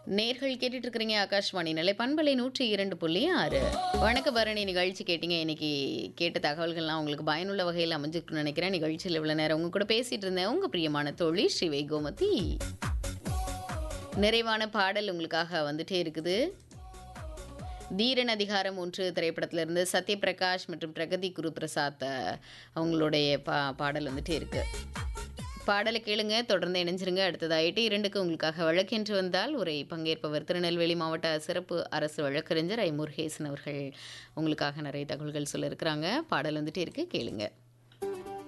நேர்கள் கேட்டுட்டு இருக்கிறீங்க ஆகாஷ்வாணி நிலை பண்பலை 102.6. வணக்க பரணி நிகழ்ச்சி கேட்டீங்க. இன்னைக்கு கேட்ட தகவல்கள்லாம் உங்களுக்கு பயனுள்ள வகையில் அமைஞ்சிருக்குன்னு நினைக்கிறேன். நிகழ்ச்சியில் இவ்வளோ நேரம் உங்க கூட பேசிட்டு இருந்தேன் உங்க பிரியமான தோழி ஸ்ரீவை கோமதி. நிறைவான பாடல் உங்களுக்காக வந்துட்டே இருக்குது. தீரன் அதிகாரம் 1 திரைப்படத்திலிருந்து சத்யபிரகாஷ் மற்றும் பிரகதி குரு பிரசாத் அவங்களுடைய பாடல் வந்துட்டே இருக்கு. பாடலை கேளுங்க, தொடர்ந்து இணைஞ்சிருங்க. அடுத்ததா 8:02 உங்களுக்காக வழக்கென்று வந்தால் உரை பங்கேற்பவர் திருநெல்வேலி மாவட்ட சிறப்பு அரசு வழக்கறிஞர் ஐ முருகேசன் அவர்கள் உங்களுக்காக நிறைய தகவல்கள் சொல்ல இருக்கிறாங்க. பாடல் வந்துட்டே இருக்கு, கேளுங்க.